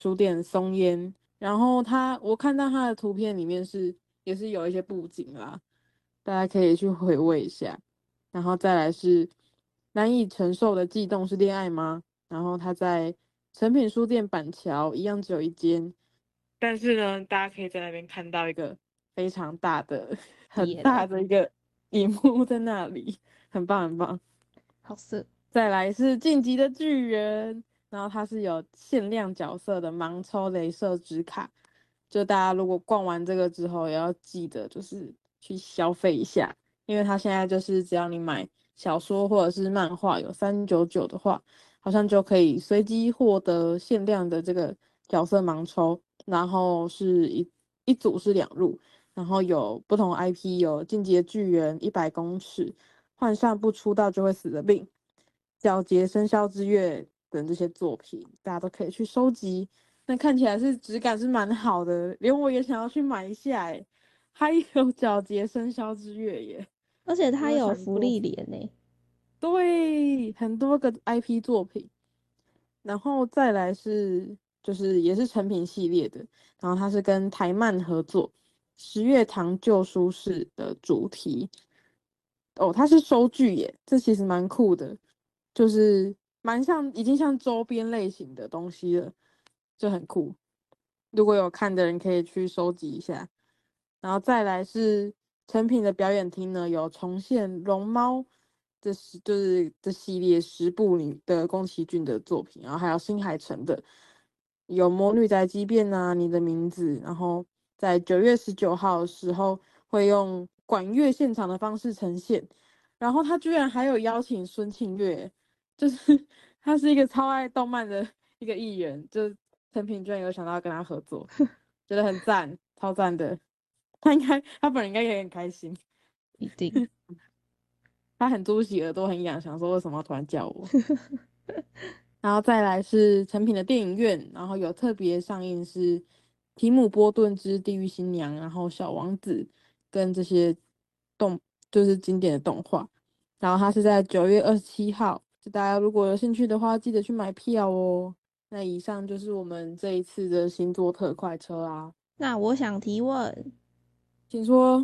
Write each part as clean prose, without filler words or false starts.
书店松烟，然后我看到它的图片里面也是有一些布景啦，大家可以去回味一下。然后再来是难以承受的悸动是恋爱吗？然后它在诚品书店板桥一样只有一间，但是呢，大家可以在那边看到一个非常大的、很大的一个荧幕在那里，很棒很棒。 好色。 再来是晋级的巨人，然后它是有限量角色的盲抽雷射纸卡，就大家如果逛完这个之后，也要记得就是去消费一下，因为它现在就是只要你买小说或者是漫画有399的话，好像就可以随机获得限量的这个角色盲抽，然后是一组是2入，然后有不同 IP， 有进击的巨人、100公尺、幻上不出道就会死的病、皎洁生肖之月等这些作品，大家都可以去收集。那看起来是质感是蛮好的，连我也想要去买一下诶。还有皎洁生肖之月耶， 而且它有没有有福想过？ 利脸呢。 对，很多个 IP 作品，然后再来就是也是成品系列的，然后它是跟台漫合作，十月堂旧书室的主题。哦，它是收据耶，这其实蛮酷的，就是已经像周边类型的东西了，就很酷。如果有看的人可以去收集一下。然后再来是成品的表演厅呢，有重现龙猫就是这系列10部里的宫崎骏的作品，然后还有新海诚的，有魔女宅急便啊，你的名字，然后在9月19号的时候会用管乐现场的方式呈现，然后他居然还有邀请孙庆月，就是他是一个超爱动漫的一个艺人，就成品居然有想到要跟他合作，觉得很赞，超赞的。他本人应该也很开心， 一定。 他很猪喜耳朵很痒，想说为什么要突然叫我。然后再来是成品的电影院，然后有特别上映是提姆波顿之地狱新娘，然后小王子跟这些就是经典的动画。然后它是在9月27号，就大家如果有兴趣的话，记得去买票哦。那以上就是我们这一次的星座特快车啊， 那我想提问， 请说。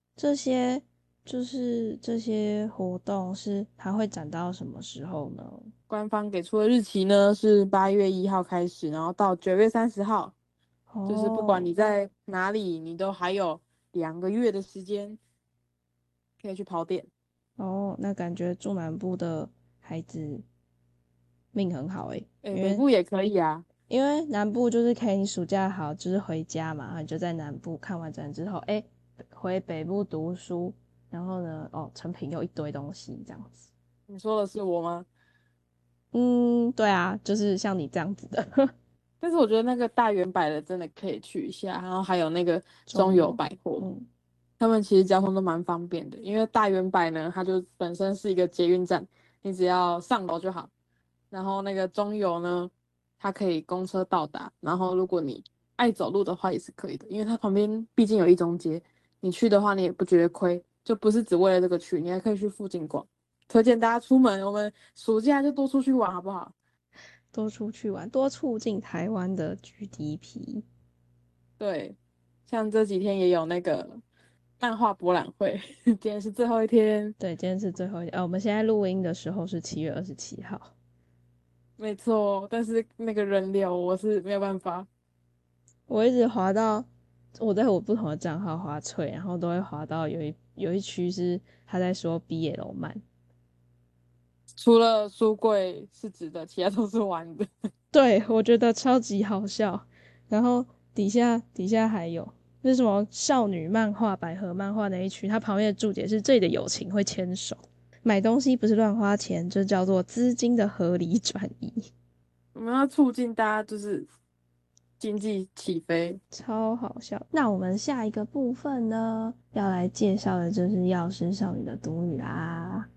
这些活动是它会展到什么时候呢？ 官方给出的日期呢是8月1号开始，然后到9月30号，就是不管你在哪里，你都还有2个月的时间可以去跑点。 哦，那感觉住南部的孩子命很好诶， 北部也可以啊。 因为南部就是可以你暑假好就是回家嘛，然后你就在南部看完展之后，回北部读书，然后呢，成品又一堆东西这样子。 你说的是我吗？ 对啊，就是像你这样子的。 但是我觉得那个大圆柏的真的可以去一下，然后还有那个中友百货，他们其实交通都蛮方便的，因为大圆柏呢，它就本身是一个捷运站，你只要上楼就好。然后那个中友呢，它可以公车到达，然后如果你爱走路的话也是可以的，因为它旁边毕竟有一中街，你去的话你也不觉得亏，就不是只为了这个去，你还可以去附近逛。推荐大家出门，我们暑假就多出去玩好不好？ 多出去玩，多促进台湾的 GDP。 对，像这几天也有那个漫画博览会，今天是最后一天。 对，今天是最后一天。我们现在录音的时候是7月27号。 没错，但是那个人流我是没有办法。 我一直滑到我在我不同的账号滑脆，然后都会滑到有一区是他在说 BL 漫。 除了书柜是直的，其他都是弯的。 对，我觉得超级好笑。然后底下还有那什么少女漫画、百合漫画那一区，它旁边的注解是这里的友情会牵手，买东西不是乱花钱，这叫做资金的合理转移。 我们要促进大家就是经济起飞， 超好笑。那我们下一个部分呢，要来介绍的就是《药师少女的独女》啦。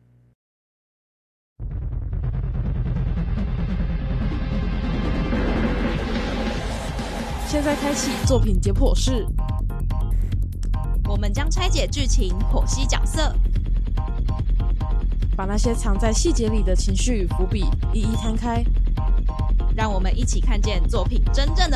现在开启作品解剖室， 我们将拆解剧情，剖析角色， 把那些藏在细节里的情绪与伏笔一一摊开。 让我们一起看见作品真正的